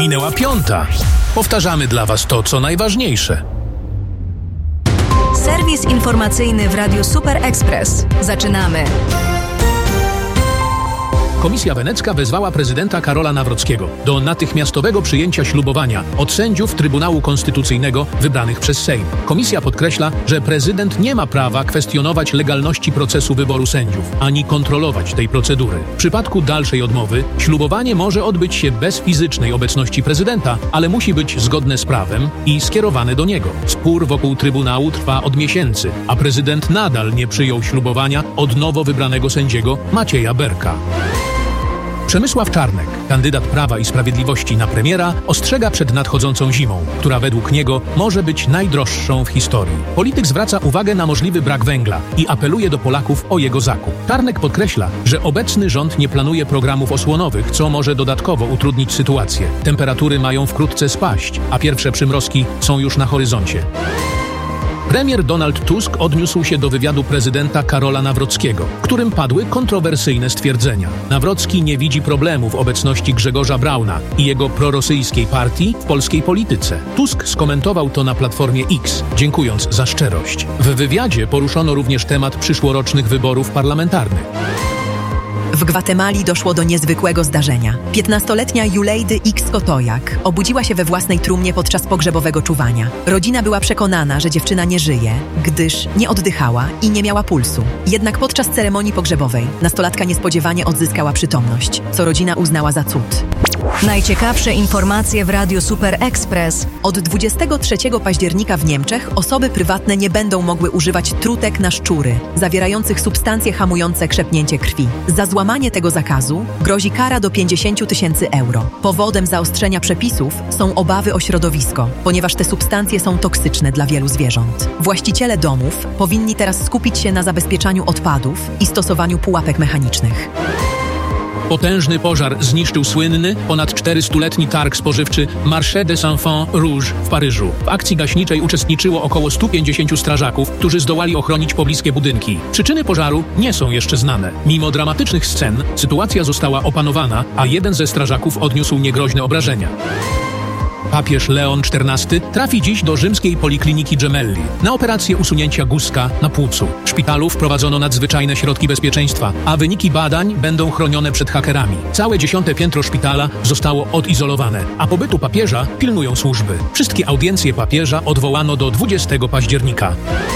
Minęła 5:00. Powtarzamy dla Was to, co najważniejsze. Serwis informacyjny w Radiu Super Express. Zaczynamy. Komisja Wenecka wezwała prezydenta Karola Nawrockiego do natychmiastowego przyjęcia ślubowania od sędziów Trybunału Konstytucyjnego wybranych przez Sejm. Komisja podkreśla, że prezydent nie ma prawa kwestionować legalności procesu wyboru sędziów, ani kontrolować tej procedury. W przypadku dalszej odmowy ślubowanie może odbyć się bez fizycznej obecności prezydenta, ale musi być zgodne z prawem i skierowane do niego. Spór wokół Trybunału trwa od miesięcy, a prezydent nadal nie przyjął ślubowania od nowo wybranego sędziego Macieja Berka. Przemysław Czarnek, kandydat Prawa i Sprawiedliwości na premiera, ostrzega przed nadchodzącą zimą, która według niego może być najdroższą w historii. Polityk zwraca uwagę na możliwy brak węgla i apeluje do Polaków o jego zakup. Czarnek podkreśla, że obecny rząd nie planuje programów osłonowych, co może dodatkowo utrudnić sytuację. Temperatury mają wkrótce spaść, a pierwsze przymrozki są już na horyzoncie. Premier Donald Tusk odniósł się do wywiadu prezydenta Karola Nawrockiego, w którym padły kontrowersyjne stwierdzenia. Nawrocki nie widzi problemu w obecności Grzegorza Brauna i jego prorosyjskiej partii w polskiej polityce. Tusk skomentował to na Platformie X, dziękując za szczerość. W wywiadzie poruszono również temat przyszłorocznych wyborów parlamentarnych. W Gwatemali doszło do niezwykłego zdarzenia. 15-letnia Yuleidy X Kotojak obudziła się we własnej trumnie podczas pogrzebowego czuwania. Rodzina była przekonana, że dziewczyna nie żyje, gdyż nie oddychała i nie miała pulsu. Jednak podczas ceremonii pogrzebowej nastolatka niespodziewanie odzyskała przytomność, co rodzina uznała za cud. Najciekawsze informacje w Radiu Super Express. Od 23 października w Niemczech osoby prywatne nie będą mogły używać trutek na szczury, zawierających substancje hamujące krzepnięcie krwi. Za złamanie tego zakazu grozi kara do 50 000 euro. Powodem zaostrzenia przepisów są obawy o środowisko, ponieważ te substancje są toksyczne dla wielu zwierząt. Właściciele domów powinni teraz skupić się na zabezpieczaniu odpadów i stosowaniu pułapek mechanicznych. Potężny pożar zniszczył słynny, ponad 400-letni targ spożywczy Marché des Enfants Rouges w Paryżu. W akcji gaśniczej uczestniczyło około 150 strażaków, którzy zdołali ochronić pobliskie budynki. Przyczyny pożaru nie są jeszcze znane. Mimo dramatycznych scen, sytuacja została opanowana, a jeden ze strażaków odniósł niegroźne obrażenia. Papież Leon XIV trafi dziś do rzymskiej polikliniki Gemelli na operację usunięcia guzka na płucu. W szpitalu wprowadzono nadzwyczajne środki bezpieczeństwa, a wyniki badań będą chronione przed hakerami. Całe 10. piętro szpitala zostało odizolowane, a pobytu papieża pilnują służby. Wszystkie audiencje papieża odwołano do 20 października.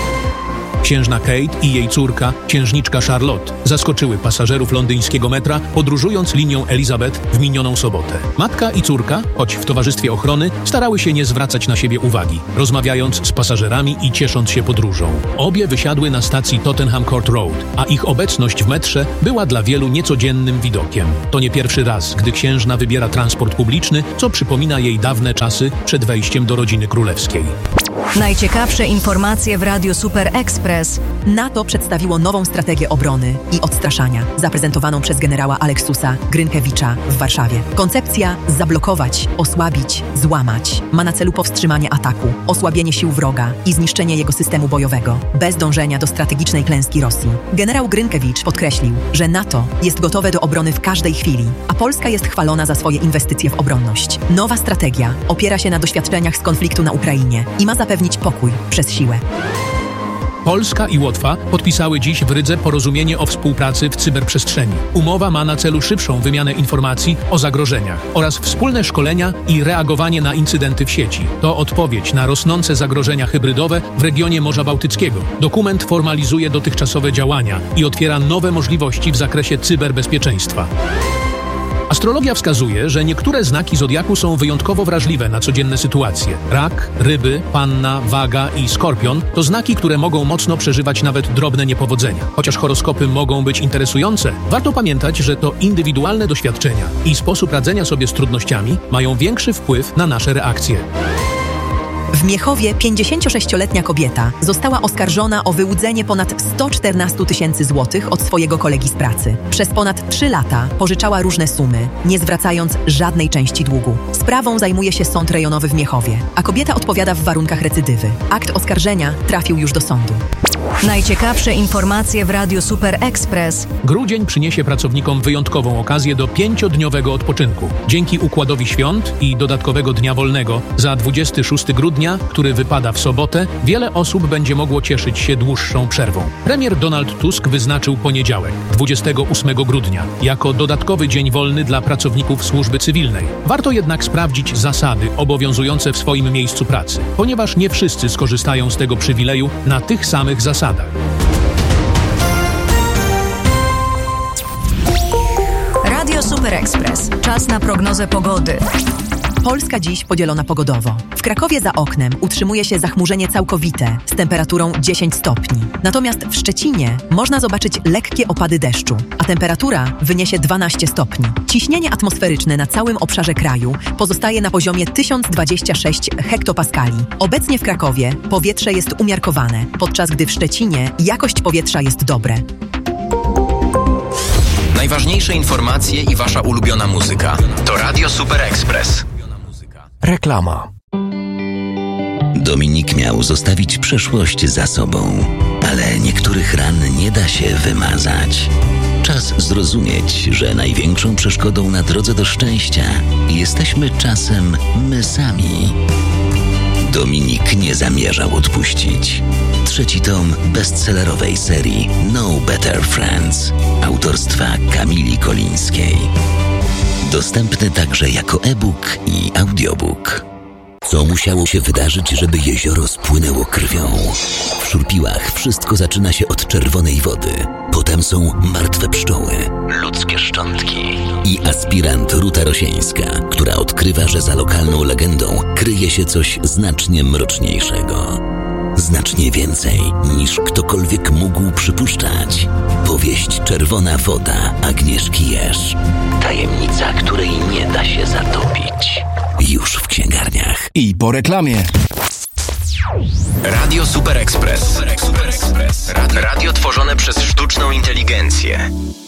Księżna Kate i jej córka, księżniczka Charlotte, zaskoczyły pasażerów londyńskiego metra, podróżując linią Elizabeth w minioną sobotę. Matka i córka, choć w towarzystwie ochrony, starały się nie zwracać na siebie uwagi, rozmawiając z pasażerami i ciesząc się podróżą. Obie wysiadły na stacji Tottenham Court Road, a ich obecność w metrze była dla wielu niecodziennym widokiem. To nie pierwszy raz, gdy księżna wybiera transport publiczny, co przypomina jej dawne czasy przed wejściem do rodziny królewskiej. Najciekawsze informacje w Radiu Super Express. NATO przedstawiło nową strategię obrony i odstraszania, zaprezentowaną przez generała Aleksusa Grynkiewicza w Warszawie. Koncepcja zablokować, osłabić, złamać ma na celu powstrzymanie ataku, osłabienie sił wroga i zniszczenie jego systemu bojowego, bez dążenia do strategicznej klęski Rosji. Generał Grynkiewicz podkreślił, że NATO jest gotowe do obrony w każdej chwili, a Polska jest chwalona za swoje inwestycje w obronność. Nowa strategia opiera się na doświadczeniach z konfliktu na Ukrainie i ma zapewnić pokój przez siłę. Polska i Łotwa podpisały dziś w Rydze porozumienie o współpracy w cyberprzestrzeni. Umowa ma na celu szybszą wymianę informacji o zagrożeniach oraz wspólne szkolenia i reagowanie na incydenty w sieci. To odpowiedź na rosnące zagrożenia hybrydowe w regionie Morza Bałtyckiego. Dokument formalizuje dotychczasowe działania i otwiera nowe możliwości w zakresie cyberbezpieczeństwa. Astrologia wskazuje, że niektóre znaki zodiaku są wyjątkowo wrażliwe na codzienne sytuacje. Rak, ryby, panna, waga i skorpion to znaki, które mogą mocno przeżywać nawet drobne niepowodzenia. Chociaż horoskopy mogą być interesujące, warto pamiętać, że to indywidualne doświadczenia i sposób radzenia sobie z trudnościami mają większy wpływ na nasze reakcje. W Miechowie 56-letnia kobieta została oskarżona o wyłudzenie ponad 114 000 złotych od swojego kolegi z pracy. Przez ponad 3 lata pożyczała różne sumy, nie zwracając żadnej części długu. Sprawą zajmuje się Sąd Rejonowy w Miechowie, a kobieta odpowiada w warunkach recydywy. Akt oskarżenia trafił już do sądu. Najciekawsze informacje w Radiu Super Express. Grudzień przyniesie pracownikom wyjątkową okazję do 5-dniowego odpoczynku. Dzięki układowi świąt i dodatkowego dnia wolnego za 26 grudnia, który wypada w sobotę, wiele osób będzie mogło cieszyć się dłuższą przerwą. Premier Donald Tusk wyznaczył poniedziałek, 28 grudnia, jako dodatkowy dzień wolny dla pracowników służby cywilnej. Warto jednak sprawdzić zasady obowiązujące w swoim miejscu pracy, ponieważ nie wszyscy skorzystają z tego przywileju na tych samych zasadach. Radio Super Express. Czas na prognozę pogody. Polska dziś podzielona pogodowo. W Krakowie za oknem utrzymuje się zachmurzenie całkowite z temperaturą 10 stopni. Natomiast w Szczecinie można zobaczyć lekkie opady deszczu, a temperatura wyniesie 12 stopni. Ciśnienie atmosferyczne na całym obszarze kraju pozostaje na poziomie 1026 hektopaskali. Obecnie w Krakowie powietrze jest umiarkowane, podczas gdy w Szczecinie jakość powietrza jest dobre. Najważniejsze informacje i wasza ulubiona muzyka to Radio Super Express. Reklama. Dominik miał zostawić przeszłość za sobą, ale niektórych ran nie da się wymazać. Czas zrozumieć, że największą przeszkodą na drodze do szczęścia jesteśmy czasem my sami. Dominik nie zamierzał odpuścić. 3. tom bestsellerowej serii No Better Friends autorstwa Kamili Kolińskiej. Dostępny także jako e-book i audiobook. Co musiało się wydarzyć, żeby jezioro spłynęło krwią? W Szurpiłach wszystko zaczyna się od czerwonej wody. Potem są martwe pszczoły, ludzkie szczątki i aspirant Ruta Rosieńska, która odkrywa, że za lokalną legendą kryje się coś znacznie mroczniejszego. Znacznie więcej niż ktokolwiek mógł przypuszczać. Powieść Czerwona woda Agnieszki Jerz. Tajemnica, której nie da się zatopić. Już w księgarniach. I po reklamie. Radio Super Express. Radio tworzone przez sztuczną inteligencję.